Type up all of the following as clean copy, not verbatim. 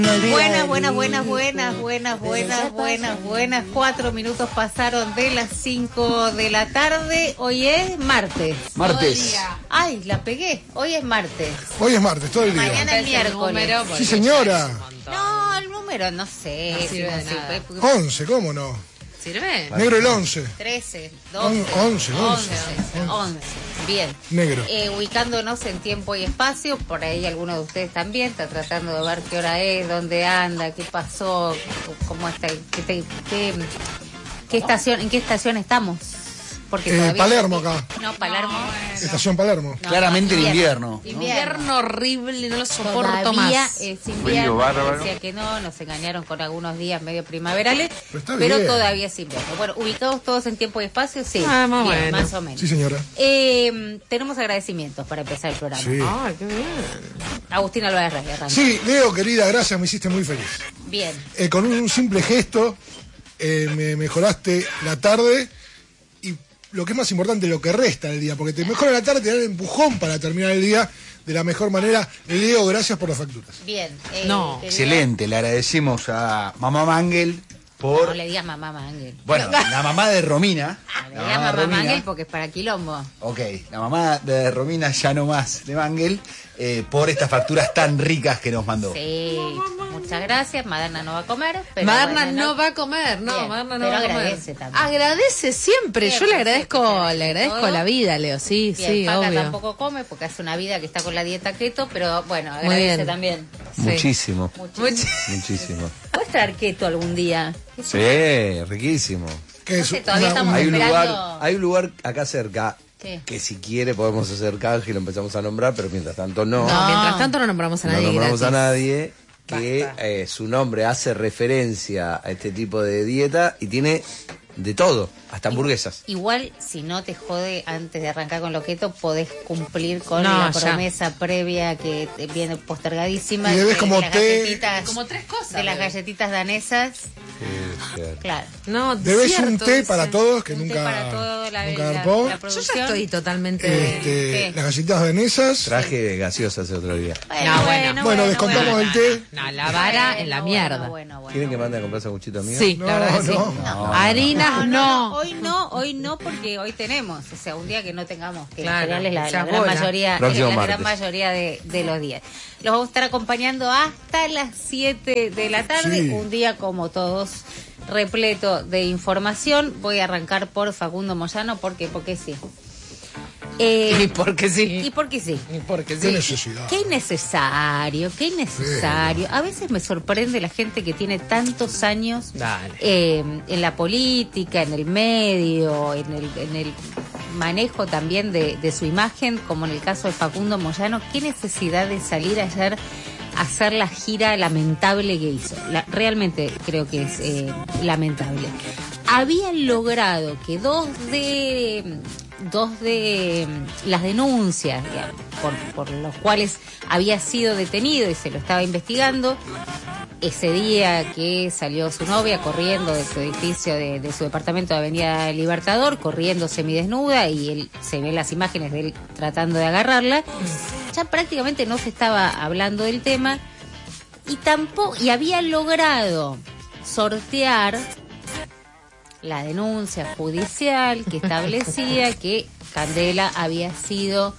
Buenas. 4 minutos pasaron de las 5 de la tarde. Hoy es martes. Ay, la pegué. Hoy es martes. Hoy es martes, todo el día. Mañana es miércoles. Sí, señora. No, el número no sé. No sirve de nada. 11, ¿cómo no? ¿Sirve? Negro el 11. 13, 12, 11. 11. Bien. Negro. Ubicándonos en tiempo y espacio, por ahí alguno de ustedes también está tratando de ver qué hora es, dónde anda, qué pasó, cómo está, en qué estación estamos. Porque Palermo acá. No, Palermo. Estación Palermo. No, claramente en invierno. Invierno horrible, no lo soporto Todavía más. Es invierno, decía que no, nos engañaron con algunos días medio primaverales, pero todavía es invierno. Bueno, ubicados todos en tiempo y espacio, sí, más o menos. Sí, señora. Tenemos agradecimientos para empezar el programa. Sí. Ay, qué bien. Agustín Álvarez Rey, arranca. Sí, Leo, querida, gracias, me hiciste muy feliz. Bien. Con un simple gesto me mejoraste la tarde. Lo que es más importante, lo que resta del día, porque te mejora la tarde, te da el empujón para terminar el día de la mejor manera. Leo, gracias por las facturas. Bien. Excelente, le agradecemos a Mamá Mangel por... No le digas Mamá Mangel. Bueno, la mamá de Romina. No le digas Mamá Mangel porque es para quilombo. Ok, la mamá de Romina, ya no más de Mangel, por estas facturas tan ricas que nos mandó. Sí, muchas gracias. Maderna no va a comer. Pero Maderna bueno, no va a comer, no, bien, Maderna no pero va a comer. agradece también. Agradece siempre, yo le agradezco todo. la vida, Leo, sí, Bien, sí, Paca obvio. tampoco come porque hace una vida que está con la dieta keto, pero bueno, Muy agradece bien. también. Sí. Muchísimo. Muchísimo. ¿Puedes traer keto algún día? Sí, riquísimo. Que No es sé, todavía estamos Hay un esperando. lugar acá cerca. ¿Qué? Que si quiere podemos hacer canje y lo empezamos a nombrar, pero mientras tanto no. No, mientras tanto no nombramos a No nadie. nombramos a gratis. nadie, que su nombre hace referencia a este tipo de dieta y tiene de todo, hasta hamburguesas. Igual, si no te jode, antes de arrancar con lo keto, podés cumplir con No, la ya. promesa previa que te viene postergadísima. Y debes de como las té. galletitas- Como 3 cosas. De las galletitas danesas, claro. No, debes un cierto, té dice. para todos, que Un té nunca para todo la garpó. la Yo producción. ya estoy totalmente... ¿Qué? Las galletitas danesas. Traje gaseosa hace otro día. Bueno, descontamos el té. No, la vara en la mierda. ¿Quieren que mande a comprar sanguchito amigo? Sí, No, la verdad que sí. no. Harinas no. Hoy no, porque hoy tenemos, o sea, un día que no tengamos, que Claro, en general es la ya gran bola. mayoría, Próximo la martes. gran mayoría de los días. Los vamos a estar acompañando hasta las 7 de la tarde, Sí. un día como todos, repleto de información. Voy a arrancar por Facundo Moyano, porque sí. Y porque sí. Y porque sí. Y porque Qué sí. necesidad. Qué innecesario. A veces me sorprende la gente que tiene tantos años Dale. en la política, en el medio, en el manejo también de su imagen, como en el caso de Facundo Moyano. Qué necesidad de salir ayer a hacer la gira lamentable que hizo. Realmente creo que es lamentable. Habían logrado que dos de las denuncias, digamos, por los cuales había sido detenido y se lo estaba investigando, ese día que salió su novia corriendo de su edificio, de su departamento de Avenida Libertador, corriendo semidesnuda, y él se ven las imágenes de él tratando de agarrarla, ya prácticamente no se estaba hablando del tema, y había logrado sortear la denuncia judicial que establecía que Candela había sido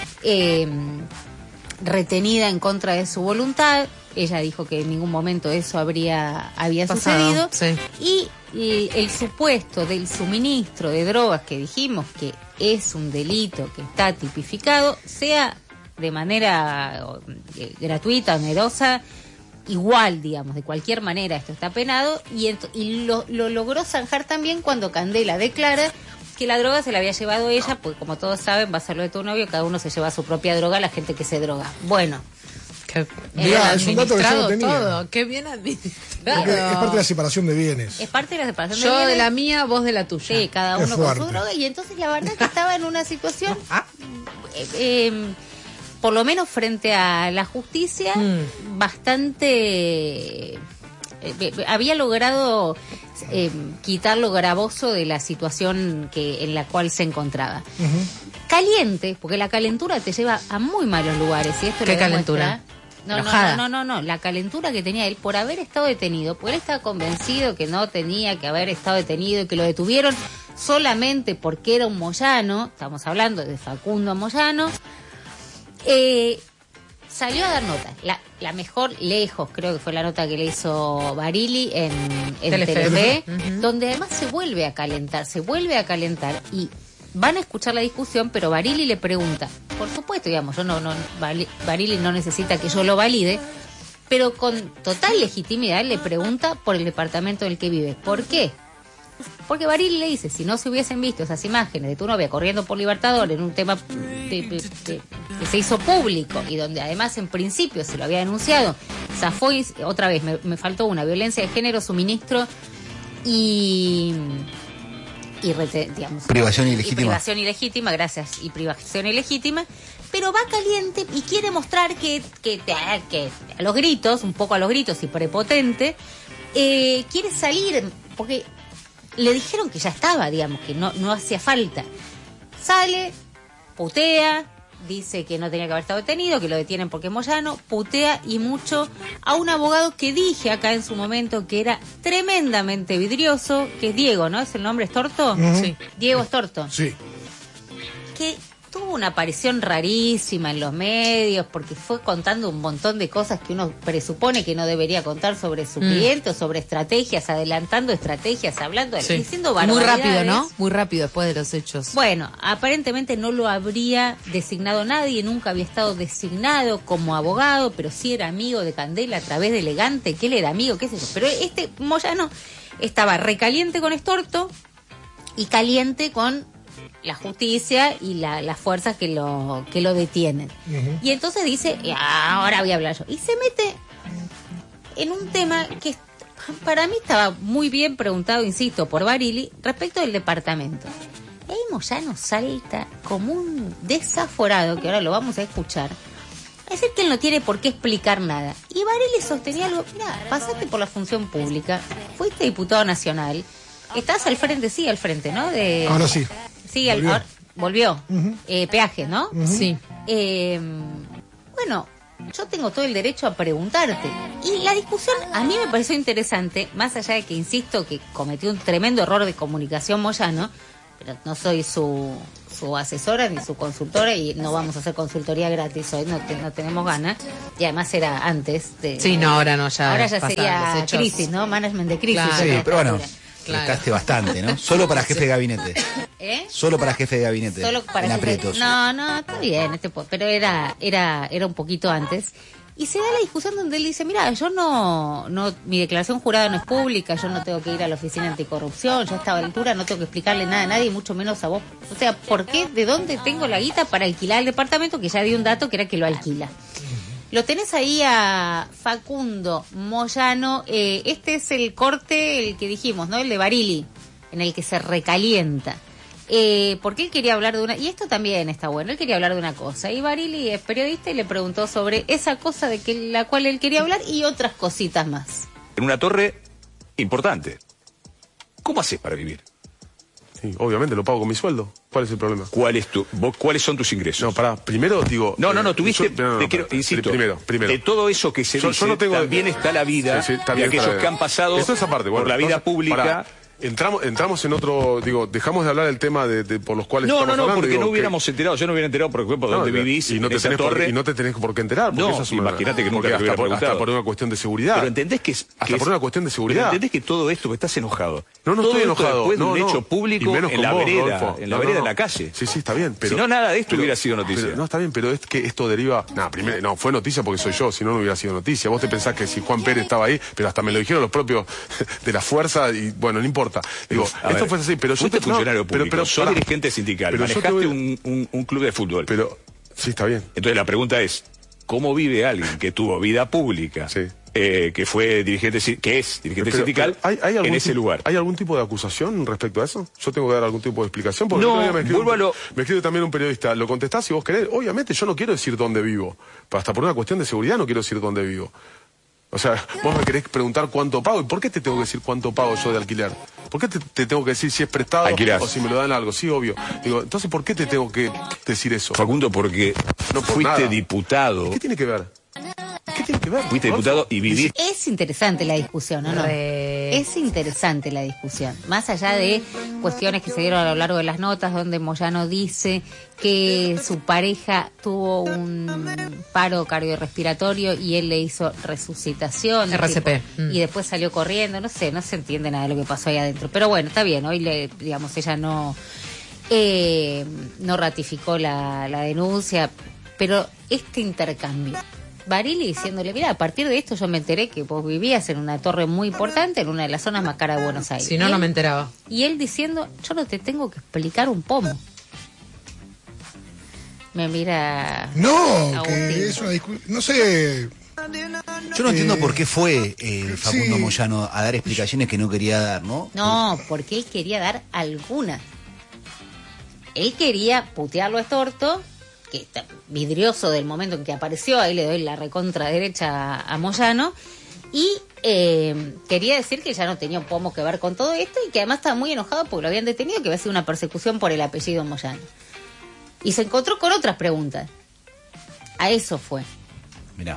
retenida en contra de su voluntad. Ella dijo que en ningún momento eso había Pasado, sucedido. sí. Y el supuesto del suministro de drogas, que dijimos que es un delito que está tipificado, sea de manera gratuita, onerosa, igual, digamos, de cualquier manera esto está penado, y lo logró zanjar también cuando Candela declara que la droga se la había llevado ella, porque como todos saben, va a ser lo de tu novio, cada uno se lleva su propia droga, la gente que se droga. Bueno, Qué Mirá, es un dato que yo no administrado tenía. todo. Qué bien administrado. Porque es parte de la separación de bienes. es parte de la separación Yo de bienes. la mía, vos de la tuya. Sí, cada Qué uno con su fuerte. droga, y entonces la verdad que estaba en una situación, por lo menos frente a la justicia, bastante... había logrado quitar lo gravoso de la situación en la cual se encontraba. Caliente, porque la calentura te lleva a muy malos lugares, y esto ¿Qué lo demuestra. calentura? Enojada. No. La calentura que tenía él por haber estado detenido, porque él estaba convencido que no tenía que haber estado detenido y que lo detuvieron solamente porque era un Moyano. Estamos hablando de Facundo Moyano. Salió a dar nota. La mejor lejos, creo que fue la nota que le hizo Barili en Telefe, donde además se vuelve a calentar y van a escuchar la discusión, pero Barili le pregunta, por supuesto, digamos, Barili no necesita que yo lo valide, pero con total legitimidad le pregunta por el departamento en el que vive. ¿Por qué? Porque Barili le dice, si no se hubiesen visto esas imágenes de tu novia corriendo por Libertador en un tema que se hizo público y donde además en principio se lo había denunciado, zafó y otra vez me faltó una violencia de género, suministro digamos, privación ilegítima. Privación ilegítima, gracias, y privación ilegítima, pero va caliente y quiere mostrar que a los gritos, un poco a los gritos y prepotente, quiere salir, porque le dijeron que ya estaba, digamos, que no hacía falta. Sale, putea, dice que no tenía que haber estado detenido, que lo detienen porque es Moyano, putea y mucho a un abogado que dije acá en su momento que era tremendamente vidrioso, que es Diego, ¿no? ¿Es el nombre Estorto? Sí. Diego Estorto. Sí. Que tuvo una aparición rarísima en los medios porque fue contando un montón de cosas que uno presupone que no debería contar sobre su cliente o sobre estrategias, adelantando estrategias, hablando, diciendo barbaridades. Muy rápido, ¿no? Muy rápido después de los hechos. Bueno, aparentemente no lo habría designado nadie, nunca había estado designado como abogado, pero sí era amigo de Candela a través de Elegante, que él era amigo, qué sé yo. Pero este Moyano estaba recaliente con Estorto y caliente con la justicia y las fuerzas que lo detienen. Y entonces dice, ahora voy a hablar yo. Y se mete en un tema que para mí estaba muy bien preguntado, insisto, por Barili, respecto del departamento. Y ahí Moyano salta como un desaforado, que ahora lo vamos a escuchar, a decir que él no tiene por qué explicar nada. Y Barili sostenía algo, mira, pasaste por la función pública, fuiste diputado nacional, estás al frente, ¿no? Ahora sí. Sí, volvió. Peaje, ¿no? Sí. Bueno, yo tengo todo el derecho a preguntarte. Y la discusión a mí me pareció interesante, más allá de que insisto que cometió un tremendo error de comunicación Moyano, pero no soy su asesora ni su consultora y no vamos a hacer consultoría gratis hoy, no tenemos ganas. Y además era antes de... Sí, no, ahora no, ya. Ahora ya pasaron sería los hechos. crisis, ¿no? Management de crisis. Claro. Sí, pero bueno, Claro. prestaste bastante, ¿no? Solo para jefe de gabinete. Solo para jefe de gabinete. Solo para en que aprietos. No, está bien, pero era un poquito antes. Y se da la discusión donde él dice, mira, yo no, mi declaración jurada no es pública, yo no tengo que ir a la oficina anticorrupción, yo a esta altura no tengo que explicarle nada a nadie, mucho menos a vos. O sea, ¿por qué? ¿De dónde tengo la guita para alquilar el departamento? Que ya di un dato que era que lo alquila. Lo tenés ahí a Facundo Moyano, este es el corte, el que dijimos, ¿no? El de Barili, en el que se recalienta. Porque él quería hablar de una, y esto también está bueno, él quería hablar de una cosa, y Barili es periodista y le preguntó sobre esa cosa de que la cual él quería hablar y otras cositas más. En una torre importante. ¿Cómo haces para vivir? Sí, obviamente lo pago con mi sueldo. ¿Cuál es el problema? ¿Cuáles son tus ingresos? No, pará, primero digo... tuviste, insisto, primero. de todo eso que se dice, no tengo, también está la vida sí, de aquellos que han pasado por la vida pública. Pará. Entramos en otro, dejamos de hablar del tema de por los cuales estamos hablando. Porque no hubiéramos enterado, yo no hubiera enterado, por ejemplo, dónde vivís, y no te tenés torre. Y no te tenés por qué enterar, porque eso es imagínate que nunca te hubiera preguntado. Hasta por una cuestión de seguridad. Pero entendés que por una cuestión de seguridad. Pero entendés que todo esto, que estás enojado. No estoy enojado. Después de un hecho público en la vereda, Rodolfo. en la vereda de la calle. Sí, está bien, pero... Si no, nada de esto hubiera sido noticia. No, está bien, pero es que esto deriva... No, fue noticia porque soy yo, si no, no hubiera sido noticia. Vos te pensás que si Juan Pérez estaba ahí, pero hasta me lo dijeron los propios de la fuerza y, bueno, no importa. Digo, esto fue así, pero yo... Fuiste funcionario público, sos dirigente sindical, manejaste un club de fútbol. Pero, sí, está bien. Entonces la pregunta es, ¿cómo vive alguien que tuvo vida pública, que fue dirigente, que es dirigente sindical, en ese lugar? ¿Hay algún tipo de acusación respecto a eso? ¿Yo tengo que dar algún tipo de explicación? Porque me escribe también un periodista, lo contestás si vos querés. Obviamente yo no quiero decir dónde vivo, hasta por una cuestión de seguridad no quiero decir dónde vivo. O sea, vos me querés preguntar cuánto pago. ¿Y por qué te tengo que decir cuánto pago yo de alquiler? ¿Por qué te tengo que decir si es prestado o si me lo dan algo? Sí, obvio. Digo, entonces, ¿por qué te tengo que decir eso? Facundo, porque no por fuiste nada. diputado. ¿Qué tiene que ver? ¿Qué que ver? Fuiste diputado y viviste. Es interesante la discusión, ¿o no? Es interesante la discusión. Más allá de cuestiones que se dieron a lo largo de las notas, donde Moyano dice que su pareja tuvo un paro cardiorrespiratorio y él le hizo resucitación. RCP. Y después salió corriendo. No se entiende nada de lo que pasó ahí adentro. Pero bueno, está bien. Hoy, digamos, ella no ratificó la denuncia. Pero este intercambio, Barilli diciéndole, mira, a partir de esto yo me enteré que vos vivías en una torre muy importante, en una de las zonas más caras de Buenos Aires. Si no, no me enteraba. Y él diciendo, yo no te tengo que explicar un pomo. Me mira... No, que es una discusión... No sé... Yo no entiendo por qué fue Facundo Moyano a dar explicaciones que no quería dar, ¿no? No, porque él quería dar alguna. Él quería putearlo a Estorto, que está vidrioso del momento en que apareció, ahí le doy la recontra derecha a Moyano, y quería decir que ya no tenía un pomo que ver con todo esto y que además estaba muy enojado porque lo habían detenido, que había sido una persecución por el apellido Moyano. Y se encontró con otras preguntas. A eso fue. Mirá.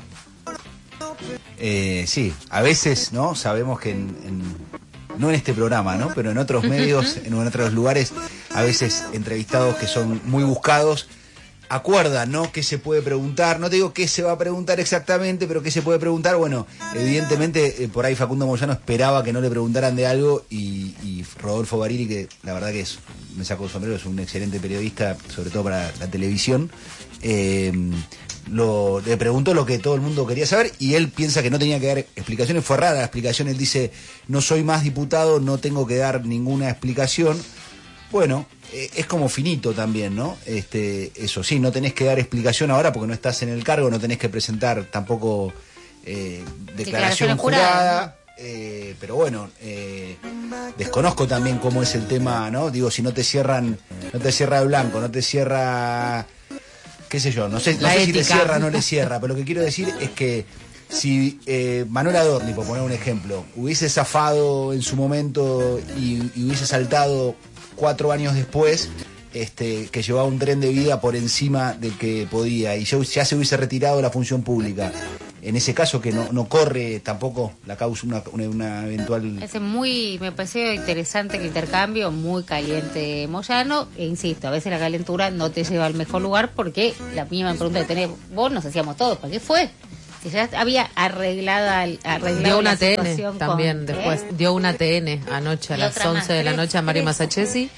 Sí, a veces, ¿no? Sabemos que no en este programa, ¿no? Pero en otros medios, en otros lugares, a veces entrevistados que son muy buscados, acuerdan, ¿no? ¿Qué se puede preguntar? No te digo qué se va a preguntar exactamente, pero qué se puede preguntar. Bueno, evidentemente, por ahí Facundo Moyano esperaba que no le preguntaran de algo y Rodolfo Barilli, que la verdad que me sacó el sombrero, es un excelente periodista, sobre todo para la televisión, le preguntó lo que todo el mundo quería saber y él piensa que no tenía que dar explicaciones. Fue rara la explicación, él dice, no soy más diputado, no tengo que dar ninguna explicación. Bueno, es como finito también, ¿no? Eso sí, no tenés que dar explicación ahora porque no estás en el cargo, no tenés que presentar tampoco declaración jurada. Pero bueno, desconozco también cómo es el tema, ¿no? Digo, si no te cierra el blanco, no te cierra, qué sé yo, no sé si le cierra o no le cierra, pero lo que quiero decir es que si Manuel Adorni, por poner un ejemplo, hubiese zafado en su momento y hubiese saltado 4 años después, que llevaba un tren de vida por encima del que podía y ya se hubiese retirado de la función pública, en ese caso que no corre tampoco la causa una eventual... Me pareció interesante el intercambio, muy caliente Moyano, e insisto, a veces la calentura no te lleva al mejor lugar porque la misma pregunta que tenés vos nos hacíamos todos, ¿para qué fue? Si ya había arreglado dio una la situación TN también después, dio una TN anoche a las 11 de la noche a Mari Masachesi.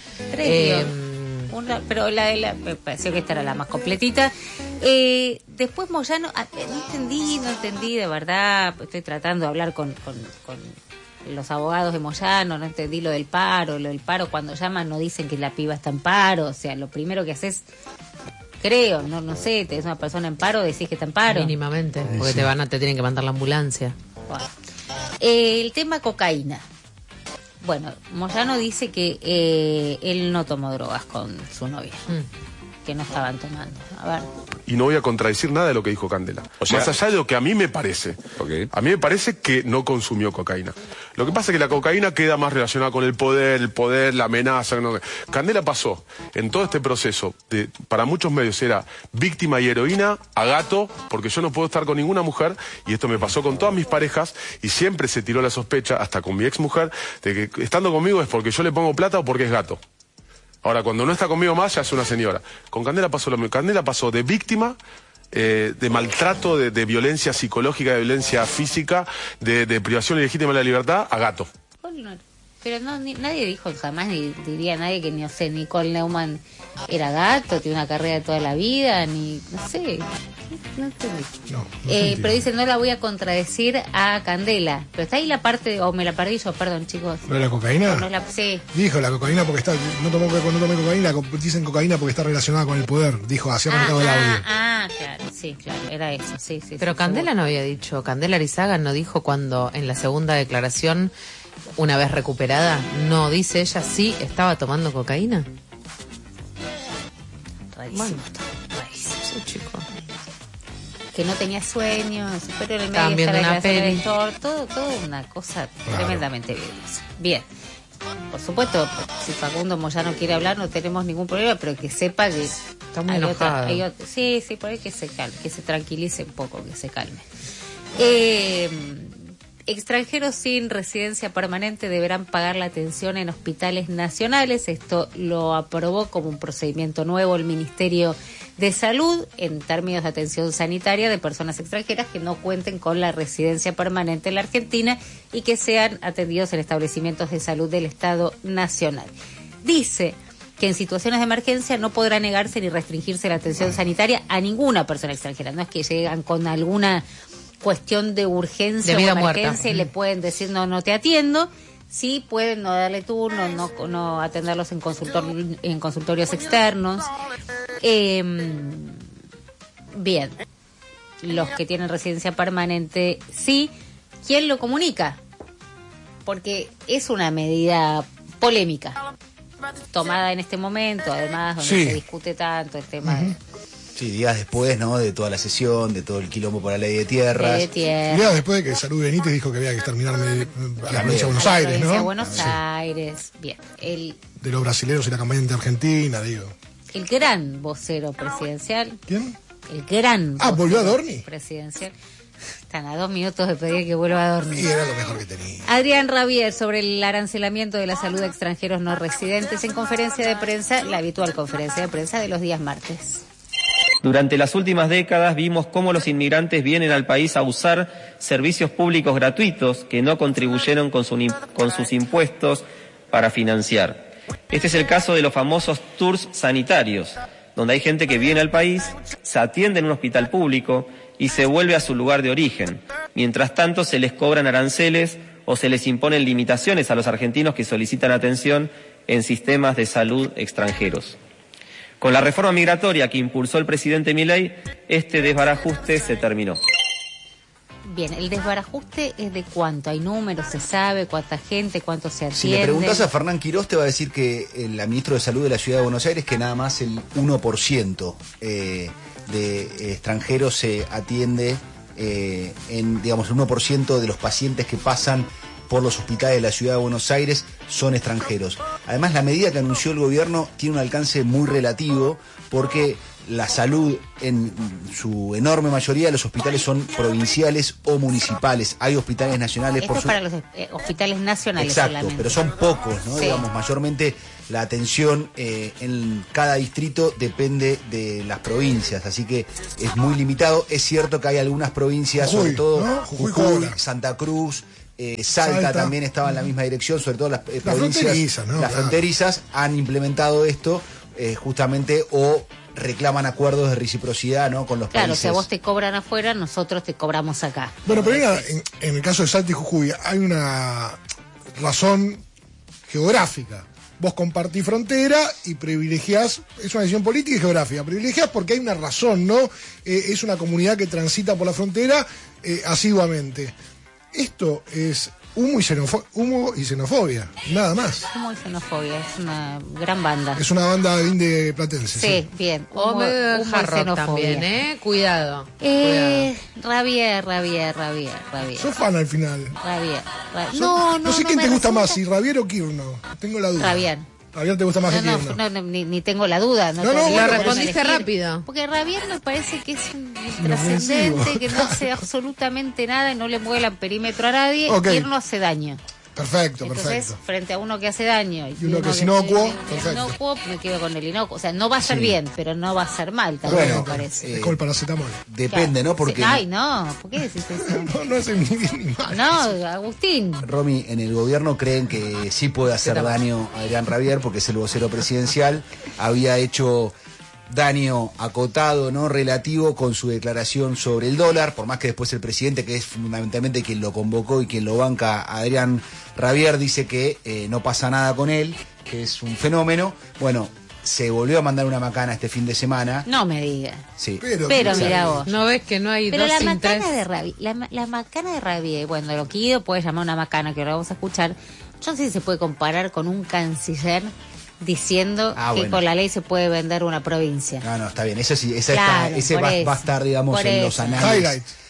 Pero me pareció que esta era la más completita. Después Moyano, no entendí de verdad, estoy tratando de hablar con los abogados de Moyano, no entendí lo del paro cuando llaman no dicen que la piba está en paro, o sea, lo primero que haces, creo, no sé, te es una persona en paro, decís que está en paro. Mínimamente, porque sí. Te tienen que mandar la ambulancia. Bueno. El tema cocaína. Bueno, Moyano dice que él no tomó drogas con su novia, que no estaban tomando. A ver. Y no voy a contradecir nada de lo que dijo Candela. O sea, más allá de lo que a mí me parece. Okay. A mí me parece que no consumió cocaína. Lo que pasa es que la cocaína queda más relacionada con el poder, la amenaza. No. Candela pasó en todo este proceso, para muchos medios era víctima y heroína a gato, porque yo no puedo estar con ninguna mujer, y esto me pasó con todas mis parejas, y siempre se tiró la sospecha, hasta con mi ex mujer, de que estando conmigo es porque yo le pongo plata o porque es gato. Ahora, cuando no está conmigo más, ya es una señora. Con Candela pasó lo mismo. Candela pasó de víctima, de maltrato, de violencia psicológica, de violencia física, de privación ilegítima de la libertad, a gato. Pero nadie dijo jamás, ni diría nadie que ni Nicole Neumann era gato, tiene una carrera de toda la vida, no sé. No entendí. No pero dice, no la voy a contradecir a Candela. Pero está ahí la parte, me la perdí yo, perdón, chicos. ¿No es la cocaína? Sí. Dijo la cocaína porque no tomé cocaína, dicen cocaína porque está relacionada con el poder, dijo, así arrancado el audio. Claro, sí, claro, era eso, sí. Pero Candela no había dicho, Candela Arizaga no dijo cuando en la segunda declaración, una vez recuperada, no dice ella sí estaba tomando cocaína. Rarísimo, sí, chico. Que no tenía sueños, pero en el medio de una peli. Todo una cosa tremendamente bien. Por supuesto, si Facundo Moyano quiere hablar no tenemos ningún problema, pero que sepa que está muy enojado. Sí, por ahí que se calme, que se tranquilice un poco, que se calme. Extranjeros sin residencia permanente deberán pagar la atención en hospitales nacionales. Esto lo aprobó como un procedimiento nuevo el Ministerio de Salud en términos de atención sanitaria de personas extranjeras que no cuenten con la residencia permanente en la Argentina y que sean atendidos en establecimientos de salud del Estado Nacional. Dice que en situaciones de emergencia no podrá negarse ni restringirse la atención sanitaria a ninguna persona extranjera. No es que llegan con alguna cuestión de urgencia o emergencia y le pueden decir no te atiendo. Sí pueden no darle turno, no atenderlos en consultorios externos. Bien, los que tienen residencia permanente sí. ¿Quién lo comunica? Porque es una medida polémica tomada en este momento, además donde se discute tanto el tema de... Sí, días después, ¿no? De toda la sesión, de todo el quilombo por la ley de tierras. Días después de que Salud Benítez dijo que había que exterminar a la provincia de Buenos Aires, ¿no? Buenos Aires, bien. De los brasileños y la campaña argentina, digo. El gran vocero presidencial. ¿Quién? El gran vocero ¿volvió a dormir? Presidencial. Están a 2 minutos de pedir que vuelva a dormir. Y era lo mejor que tenía. Adrián Rabier sobre el arancelamiento de la salud de extranjeros no residentes en conferencia de prensa, la habitual conferencia de prensa de los días martes. Durante las últimas décadas vimos cómo los inmigrantes vienen al país a usar servicios públicos gratuitos que no contribuyeron con sus impuestos para financiar. Este es el caso de los famosos tours sanitarios, donde hay gente que viene al país, se atiende en un hospital público y se vuelve a su lugar de origen. Mientras tanto se les cobran aranceles o se les imponen limitaciones a los argentinos que solicitan atención en sistemas de salud extranjeros. Con la reforma migratoria que impulsó el presidente Milei, este desbarajuste se terminó. Bien, ¿el desbarajuste es de cuánto? ¿Hay números? ¿Se sabe cuánta gente? ¿Cuánto se atiende? Si le preguntás a Fernán Quirós te va a decir que la ministra de Salud de la Ciudad de Buenos Aires que nada más el 1% de extranjeros se atiende en, digamos, el 1% de los pacientes que pasan por los hospitales de la Ciudad de Buenos Aires son extranjeros. Además, la medida que anunció el gobierno tiene un alcance muy relativo porque la salud, en su enorme mayoría, los hospitales son provinciales o municipales. Hay hospitales nacionales. Esto es para los hospitales nacionales. Exacto, solamente. Pero son pocos, ¿no? Sí. Digamos, mayormente la atención en cada distrito depende de las provincias, así que es muy limitado. Es cierto que hay algunas provincias, Jujuy, sobre todo ¿no? Jujuy, Santa Cruz, Salta también estaba en la misma dirección, sobre todo las provincias fronterizas, ¿no? las fronterizas han implementado esto justamente o reclaman acuerdos de reciprocidad, ¿no? Con los países. Claro, si a vos te cobran afuera, nosotros te cobramos acá. Bueno, pero en el caso de Salta y Jujuy hay una razón geográfica. Vos compartís frontera y privilegiás, es una decisión política y geográfica, privilegiás porque hay una razón, ¿no? Es una comunidad que transita por la frontera asiduamente. Esto es humo y xenofobia, nada más. Humo y xenofobia, es una gran banda. Es una banda de indie platense. Sí, bien. Humo y xenofobia también, cuidado. Rabier. Sos fan al final. Rabier. No sé quién te gusta más, si Rabier o Kirno. Tengo la duda. Rabier. Rabier te gusta más que Kirno. Ni tengo la duda. No, lo respondiste rápido. Porque Rabier me parece que es un intrascendente, que no hace absolutamente nada y no le mueve el perímetro a nadie. Okay. Kirno hace daño. Perfecto. Entonces, frente a uno que hace daño y uno que es inocuo, perfecto. Me quedo con el inocuo. O sea, no va a ser bien, pero no va a ser mal también, me parece. Es con el paracetamol. Depende, ¿no? Porque Ay, no. ¿Por qué decís eso? no hace ni bien ni mal. No, Agustín. Romy, en el gobierno creen que sí puede hacer daño a Adrián Rabier porque es el vocero presidencial. Había hecho daño acotado, ¿no? Relativo con su declaración sobre el dólar, por más que después el presidente, que es fundamentalmente quien lo convocó y quien lo banca, Adrián Rabier, dice que no pasa nada con él, que es un fenómeno. Bueno, se volvió a mandar una macana este fin de semana. No me digas. Sí. Pero mirá vos. ¿No ves que no hay pero dos la sin macana tres? de Rabier, la macana de Rabier, bueno, lo que Guido puede llamar una macana, que ahora vamos a escuchar, yo no sé si se puede comparar con un canciller diciendo que con la ley se puede vender una provincia. No, está bien, eso sí, Claro, va a estar, digamos, en los anales.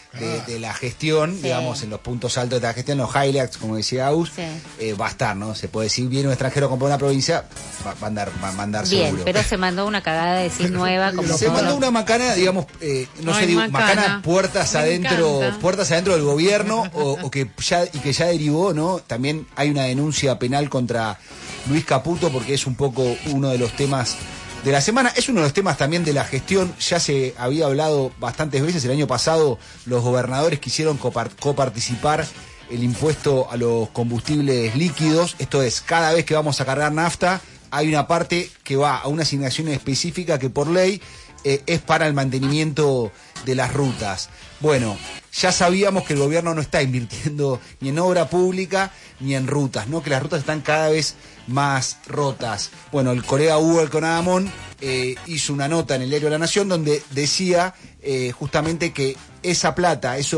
de la gestión, digamos, en los puntos altos de la gestión, los highlights, como decía Agus, va a estar, ¿no? Se puede decir, viene un extranjero a comprar una provincia, va a andar bien, seguro. pero se mandó una cagada de CIS nueva. Como se mandó una macana, digamos, no sé, digo, macana puertas adentro del gobierno, o que ya derivó, ¿no? También hay una denuncia penal contra Luis Caputo, porque es un poco uno de los temas de la semana. Es uno de los temas también de la gestión. Ya se había hablado bastantes veces. El año pasado los gobernadores quisieron coparticipar el impuesto a los combustibles líquidos. Esto es, cada vez que vamos a cargar nafta, hay una parte que va a una asignación específica que por ley es para el mantenimiento de las rutas. Bueno, ya sabíamos que el gobierno no está invirtiendo ni en obra pública ni en rutas, ¿no? Que las rutas están cada vez más rotas. Bueno, el colega Hugo Alconadamón hizo una nota en el diario La Nación donde decía justamente que esa plata, ese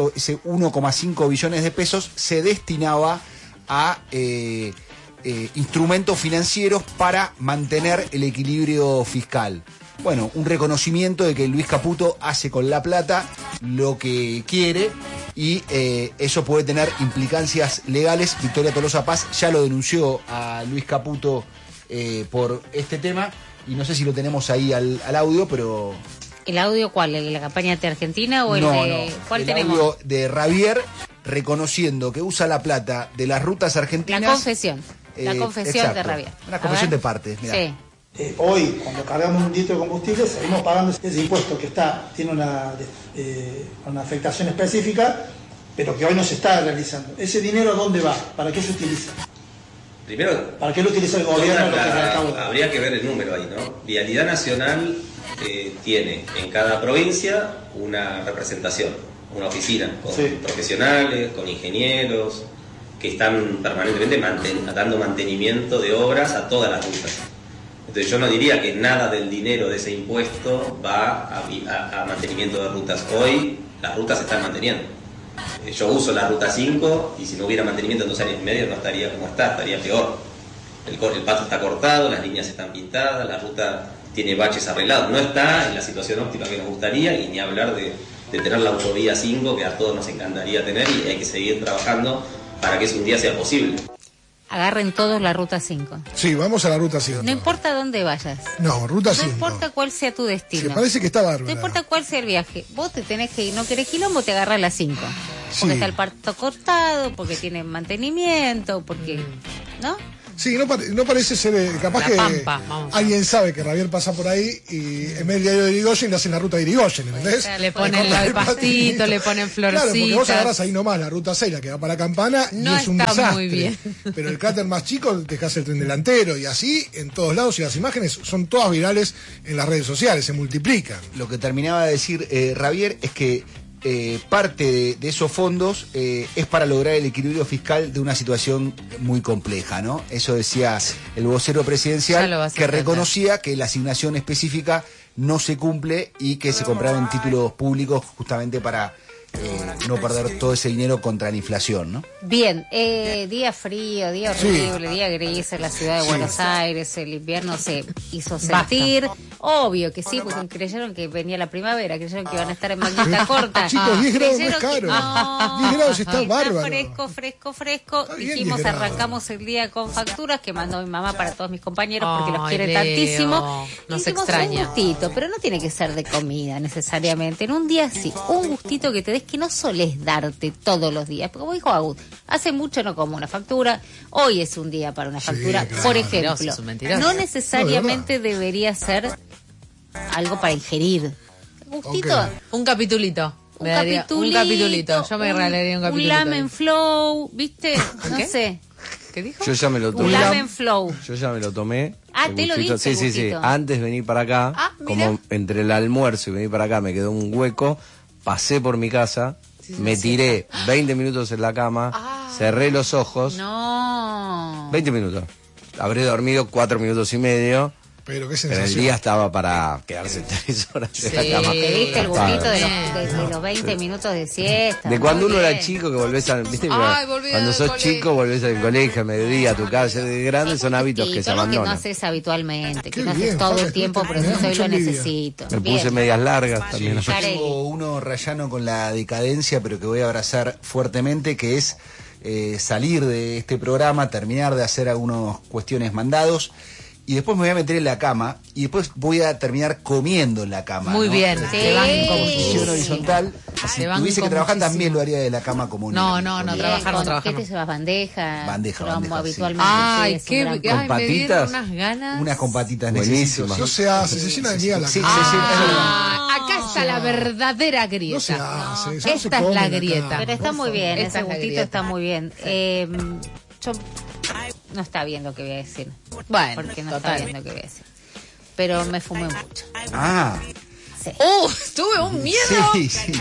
1,5 billones de pesos, se destinaba a instrumentos financieros para mantener el equilibrio fiscal. Bueno, un reconocimiento de que Luis Caputo hace con la plata lo que quiere y eso puede tener implicancias legales. Victoria Tolosa Paz ya lo denunció a Luis Caputo por este tema y no sé si lo tenemos ahí al audio, pero... ¿El audio cuál? ¿El de la campaña de Argentina o cuál el tenemos? Audio de Javier reconociendo que usa la plata de las rutas argentinas. La confesión exacto, de Javier. Una confesión de parte. Mirá. Sí. Hoy, cuando cargamos un litro de combustible, seguimos pagando ese impuesto que tiene una afectación específica, pero que hoy no se está realizando. ¿Ese dinero dónde va? ¿Para qué se utiliza? Primero, ¿para qué lo utiliza el gobierno? Habría que ver el número ahí, ¿no? Vialidad Nacional tiene en cada provincia una representación, una oficina con profesionales, con ingenieros, que están permanentemente dando mantenimiento de obras a todas las rutas. Entonces yo no diría que nada del dinero de ese impuesto va a mantenimiento de rutas. Hoy las rutas se están manteniendo. Yo uso la ruta 5 y si no hubiera mantenimiento en 2 años y medio no estaría como está, estaría peor. El paso está cortado, las líneas están pintadas, la ruta tiene baches arreglados. No está en la situación óptima que nos gustaría y ni hablar de tener la autovía 5 que a todos nos encantaría tener y hay que seguir trabajando para que eso un día sea posible. Agarren todos la ruta 5. Sí, vamos a la ruta 5. No importa dónde vayas. No, ruta 5. No importa cuál sea tu destino. Me parece que está bárbaro. No importa cuál sea el viaje. Vos te tenés que ir, no querés quilombo, te agarras la 5. Porque está el parto cortado, porque tiene mantenimiento, porque... ¿No? Sí, no parece ser capaz que alguien sabe que Javier pasa por ahí y en vez del diario de Irigoyen le hacen la ruta de Irigoyen, ¿entendés? Le ponen el pastito, le ponen florcitas. Claro, porque vos agarrás ahí nomás la ruta 6, la que va para Campana, no y es un desastre. Muy bien. Pero el cráter más chico dejás el tren delantero y así en todos lados, y las imágenes son todas virales en las redes sociales, se multiplican. Lo que terminaba de decir Javier es que parte de esos fondos es para lograr el equilibrio fiscal de una situación muy compleja, ¿no? Eso decía el vocero presidencial, que reconocía que la asignación específica no se cumple y que se compraron títulos públicos justamente para no perder todo ese dinero contra la inflación, ¿no? Bien, día frío, día horrible, día gris en la ciudad de Buenos Aires, el invierno se hizo sentir. Obvio que sí, porque creyeron que venía la primavera, creyeron que iban a estar en manguita corta. Chicos, 10 grados no es caro. 10 grados está bárbaro. Fresco. Dijimos, arrancamos el día con facturas que mandó mi mamá para todos mis compañeros porque los quiere tantísimo. Nos extraña. Un gustito, pero no tiene que ser de comida necesariamente. En un día sí, un gustito que te des que no solés darte todos los días. Porque como dijo Agus, hace mucho no como una factura, hoy es un día para una factura. Claro. Por ejemplo, no necesariamente debería ser algo para ingerir. Gustito. Okay. Un capitulito. Un capitulito. Yo me regalaría un capitulito. Un Lamen Flow, ¿viste? No sé. ¿Qué dijo? Yo ya me lo tomé. Un Lamen Flow. Yo ya me lo tomé. Ah, ¿te lo diste? Sí. Antes de venir para acá, como entre el almuerzo y venir para acá me quedó un hueco, pasé por mi casa, me tiré 20 minutos en la cama, cerré los ojos. No. 20 minutos. Habré dormido 4 minutos y medio. Pero qué Pero sensación. el día estaba para quedarse 3 horas en la cama. ¿Te viste el gustito de los 20 minutos de siesta? De cuando Muy uno bien. era chico que volvés a... ¿viste? Ay, volví Cuando del sos colegio. chico volvés al colegio, a mediodía, a tu casa. De grande son hábitos que se Algo que no abandonan. haces habitualmente, que Qué no haces bien, todo Fabi, el tiempo, pero me da eso hoy mucha lo envidia. necesito. Me Bien. puse medias largas también. Yo Carelli. tengo uno rayano con la decadencia, pero que voy a abrazar fuertemente, que es salir de este programa, terminar de hacer algunas cuestiones mandados, y después me voy a meter en la cama, y después voy a terminar comiendo en la cama. Muy ¿no? bien, Sí. te banco En posición muchísimo. horizontal. Si Te banco tuviese que trabajar muchísimo. también lo haría de la cama como un No, niño. no, Bien, trabajar no ¿con trabajar ¿Qué te llevas? ¿Bandeja? Bandeja, Como bandeja, sí. habitualmente. Ay, sí, es un qué, gran ay, ¿Con me dieron patitas? unas ganas. Unas con patitas Buenísimo. necesito. No se hace, se llena de niega la Sí, casa. se llena. Ah, acá está la verdadera No se grieta. hace, eso no se Esta es come la acá. grieta. Pero está muy bien, Esta ese es la gustito grieta. está muy bien. Yo no está bien lo que voy a decir. Bueno, Porque no total. está bien lo que voy a decir. Pero me fumé un pucho. Ah, Sí. Tuve un miedo. Sí, sí.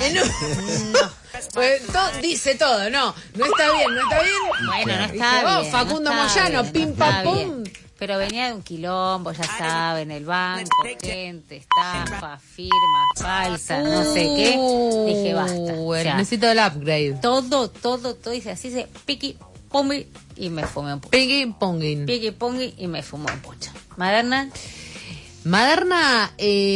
Pues dice todo, no está bien, no está bien. Bueno, no Dije, está vos, bien. Facundo no está Moyano, bien, pim no pam está pum. bien. Pero venía de un quilombo, ya saben, el banco, gente, estafa, firma, falsa, no sé qué. Dije, basta. O sea, Necesito el upgrade. todo, dice así, se piqui, pumbi, y me fumé un pucho. Piggy pongin. Piqui, pungi, y me fumé un pucho. Maderna, Maderna,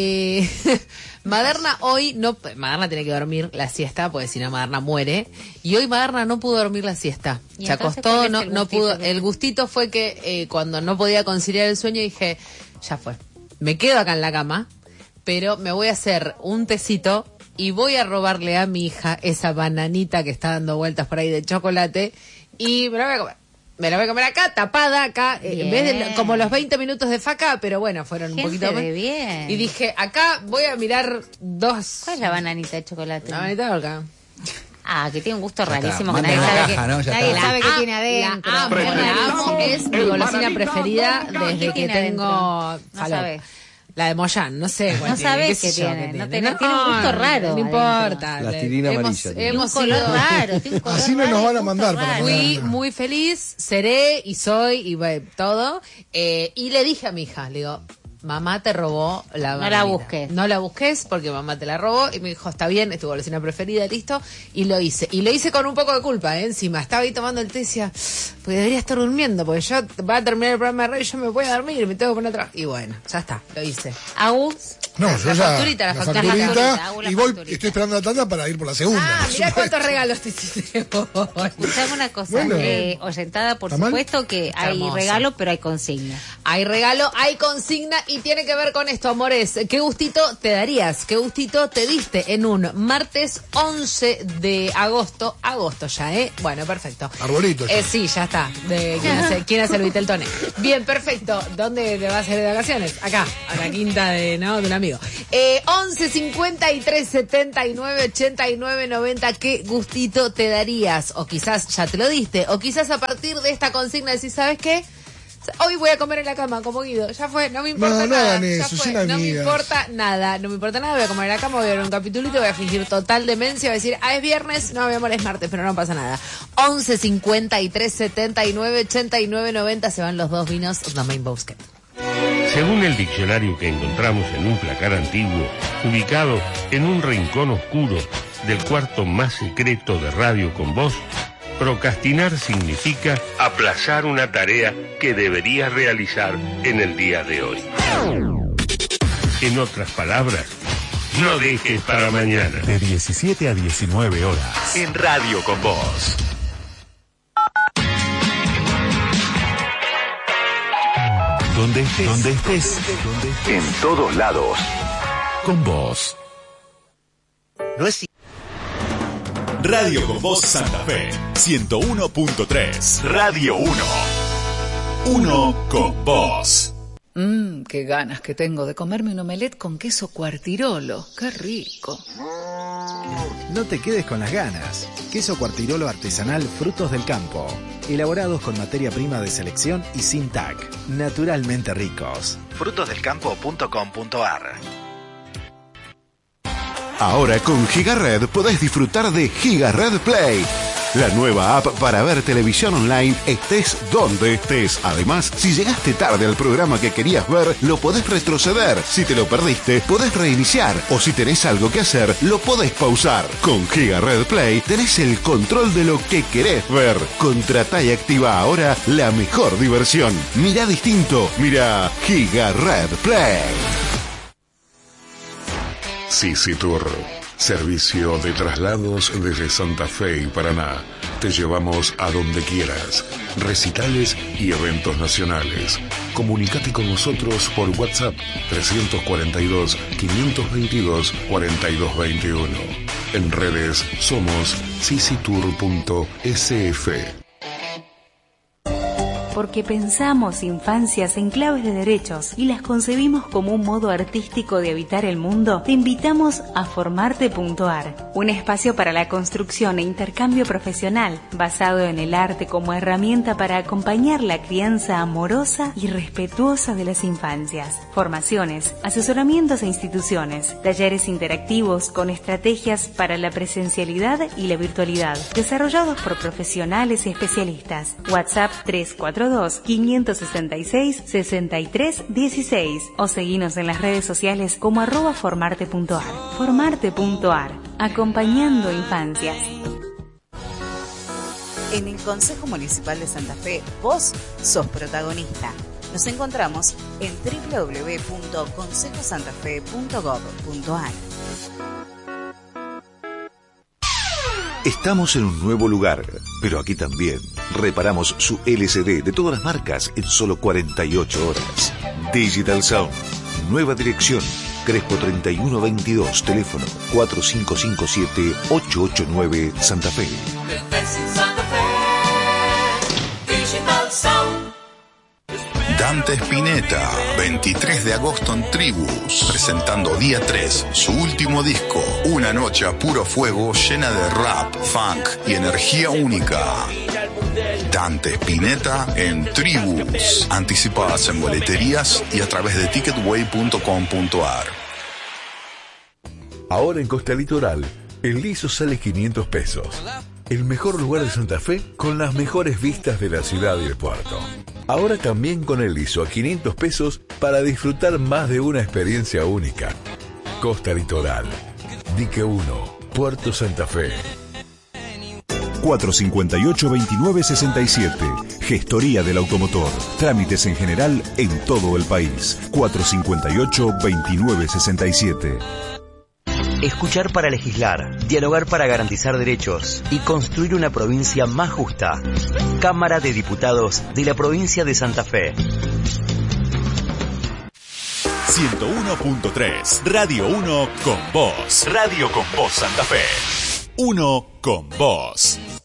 Maderna hoy no, Maderna tiene que dormir la siesta, porque si no Maderna muere. Y hoy Maderna no pudo dormir la siesta. ¿Y Se entonces acostó, cuál es no, el no gustito pudo. que- El gustito fue que cuando no podía conciliar el sueño dije, ya fue. Me quedo acá en la cama, pero me voy a hacer un tecito y voy a robarle a mi hija esa bananita que está dando vueltas por ahí de chocolate y me la voy a comer. Me la voy a comer acá, tapada acá, en vez de como los 20 minutos de faca, pero bueno, fueron un Gente poquito más. de bien. Y dije, acá voy a mirar dos. ¿cuál es la bananita de chocolate? La bananita de acá. Ah, que tiene un gusto está, rarísimo que manda nadie una sabe caja, que, ¿no? Ya nadie está. sabe que tiene adentro. La amo, la amo, es mi golosina preferida desde que tiene tengo adentro? No falop. sabes. La de Moyán, no sé. cuál No tiene, sabés qué sé qué yo tiene, qué no tiene. tiene un gusto raro No importa. Plastilina amarilla. Tiene un Hemos color sido raro, tiene un color Así no raro nos y van a un mandar gusto para raro. Fui muy feliz, seré y soy y bueno, todo. Y le dije a mi hija, le digo, mamá te robó la No bananita. la busques. No la busques porque mamá te la robó. Y me dijo, está bien, es tu golosina preferida, listo. Y lo hice. Y lo hice con un poco de culpa, encima. Estaba ahí tomando el té y decía, pues debería estar durmiendo, porque yo va a terminar el programa de radio y yo me voy a dormir, me tengo que poner a trabajar. Y bueno, ya está, lo hice. Agus, No, yo La ya. facturita, la facturita, hago la y voy, facturita. estoy esperando la tanda para ir por la segunda. Ah, por mirá supuesto. cuántos regalos te hiciste hoy. escuchame una cosa, Bueno. oyentada, por ¿Está mal? supuesto que Está hay hermoso. regalo, pero hay consigna. Hay regalo, hay consigna y tiene que ver con esto, amores. ¿Qué gustito te darías? ¿Qué gustito te diste en un martes 11 de agosto? Agosto ya, ¿eh? Bueno, perfecto. Arbolito. ya. Sí, ya está. ¿Quién hace el Viteltone? Bien, perfecto. ¿Dónde te vas a ir de vacaciones? Acá, a la quinta de un amigo. 11 53 79 89 90. ¿Qué gustito te darías? O quizás ya te lo diste. O quizás a partir de esta consigna decís, ¿sabes qué? Hoy voy a comer en la cama como Guido. Ya fue, no me importa No, no nada. hagan Ya eso, fue, llena de no me amigas. importa nada. No me importa nada. Voy a comer en la cama, voy a ver un capitulito, voy a fingir total demencia, voy a decir, es viernes. No, mi amor, es martes, pero no pasa nada. 11 53 79 89 90. Se van los dos vinos The Main Basket. Según el diccionario que encontramos en un placar antiguo, ubicado en un rincón oscuro del cuarto más secreto de Radio con Voz, procrastinar significa aplazar una tarea que deberías realizar en el día de hoy. En otras palabras, no dejes para mañana. De 17 a 19 horas. En Radio con Voz. Donde estés. En todos lados. Con vos. No es Radio con Voz Santa Fe. 101.3. Radio 1. Uno con vos. Qué ganas que tengo de comerme un omelette con queso Cuartirolo. Qué rico. No te quedes con las ganas. Queso Cuartirolo artesanal Frutos del Campo. Elaborados con materia prima de selección y sin TAC. Naturalmente ricos. Frutosdelcampo.com.ar. Ahora con Giga Red podés disfrutar de Giga Red Play. la nueva app para ver televisión online estés donde estés. Además, si llegaste tarde al programa que querías ver, lo podés retroceder. Si te lo perdiste, podés reiniciar. O si tenés algo que hacer, lo podés pausar. Con Giga Red Play tenés el control de lo que querés ver. Contratá y activa ahora la mejor diversión. Mirá distinto, mirá Giga Red Play. Sisi Tour, servicio de traslados desde Santa Fe y Paraná. Te llevamos a donde quieras. Recitales y eventos nacionales. Comunicate con nosotros por WhatsApp 342-522-4221. En redes somos sisitour.sf. Porque pensamos infancias en claves de derechos y las concebimos como un modo artístico de habitar el mundo, te invitamos a Formarte.ar, un espacio para la construcción e intercambio profesional, basado en el arte como herramienta para acompañar la crianza amorosa y respetuosa de las infancias. Formaciones, asesoramientos e instituciones, talleres interactivos con estrategias para la presencialidad y la virtualidad, desarrollados por profesionales y especialistas. WhatsApp 342-566-6316 o seguinos en las redes sociales como @formarte.ar. Formarte.ar, acompañando infancias. En el Consejo Municipal de Santa Fe, vos sos protagonista. Nos encontramos en www.consejosantafe.gov.ar. Estamos en un nuevo lugar, pero aquí también reparamos su LCD de todas las marcas en solo 48 horas. Digital Sound, nueva dirección, Crespo 3122, teléfono 4557-889, Santa Fe. Dante Spinetta, 23 de agosto en Tribus, presentando día 3, su último disco, una noche a puro fuego llena de rap, funk y energía única. Dante Spinetta en Tribus, anticipadas en boleterías y a través de ticketway.com.ar. Ahora en Costa Litoral, el liso sale 500 pesos. El mejor lugar de Santa Fe con las mejores vistas de la ciudad y el puerto. Ahora también con el liso a 500 pesos para disfrutar más de una experiencia única. Costa Litoral, Dique 1, Puerto Santa Fe. 458-2967. Gestoría del automotor. Trámites en general en todo el país. 458-2967. Escuchar para legislar, dialogar para garantizar derechos y construir una provincia más justa. Cámara de Diputados de la provincia de Santa Fe. 101.3 Radio 1 con vos. Radio con vos Santa Fe. 1 con vos.